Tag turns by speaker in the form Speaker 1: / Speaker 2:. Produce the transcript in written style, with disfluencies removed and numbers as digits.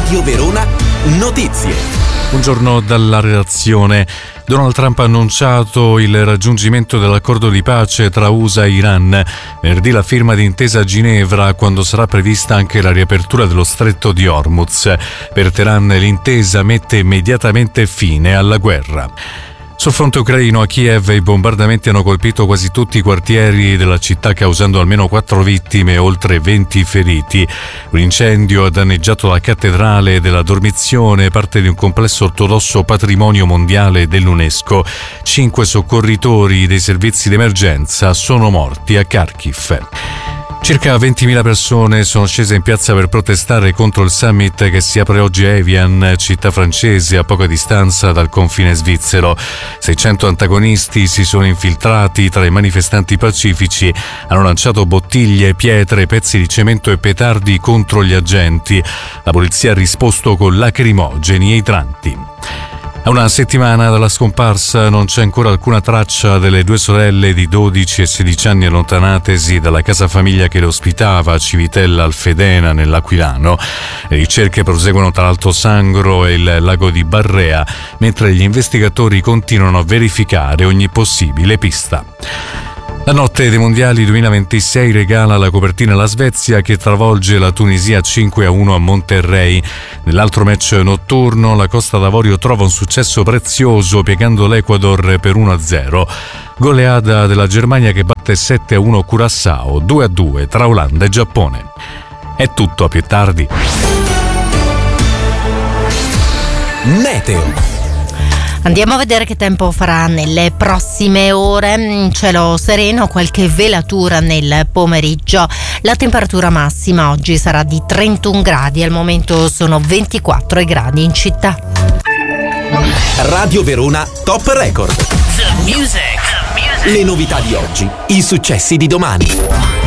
Speaker 1: Radio Verona Notizie.
Speaker 2: Buongiorno dalla redazione. Donald Trump ha annunciato il raggiungimento dell'accordo di pace tra USA e Iran. Venerdì la firma di intesa a Ginevra, quando sarà prevista anche la riapertura dello stretto di Hormuz. Per Teheran l'intesa mette immediatamente fine alla guerra. Sul fronte ucraino, a Kiev, i bombardamenti hanno colpito quasi tutti i quartieri della città, causando almeno 4 vittime e oltre 20 feriti. Un incendio ha danneggiato la cattedrale della Dormizione, parte di un complesso ortodosso patrimonio mondiale dell'UNESCO. 5 soccorritori dei servizi d'emergenza sono morti a Kharkiv. Circa 20.000 persone sono scese in piazza per protestare contro il summit che si apre oggi a Evian, città francese a poca distanza dal confine svizzero. 600 antagonisti si sono infiltrati tra i manifestanti pacifici, hanno lanciato bottiglie, pietre, pezzi di cemento e petardi contro gli agenti. La polizia ha risposto con lacrimogeni e idranti. A una settimana dalla scomparsa non c'è ancora alcuna traccia delle 2 sorelle di 12 e 16 anni allontanatesi dalla casa famiglia che le ospitava a Civitella Alfedena nell'Aquilano. Le ricerche proseguono tra l'Alto Sangro e il lago di Barrea, mentre gli investigatori continuano a verificare ogni possibile pista. La notte dei mondiali 2026 regala la copertina alla Svezia, che travolge la Tunisia 5-1 a Monterrey. Nell'altro match notturno la Costa d'Avorio trova un successo prezioso piegando l'Ecuador per 1-0. Goleada della Germania che batte 7-1 Curaçao, 2-2 tra Olanda e Giappone. È tutto, a più tardi.
Speaker 1: Meteo.
Speaker 3: Andiamo a vedere che tempo farà nelle prossime ore. Cielo sereno, qualche velatura nel pomeriggio. La temperatura massima oggi sarà di 31 gradi, al momento sono 24 gradi in città.
Speaker 1: Radio Verona Top Record.
Speaker 4: The music.
Speaker 1: Le novità di oggi, i successi di domani.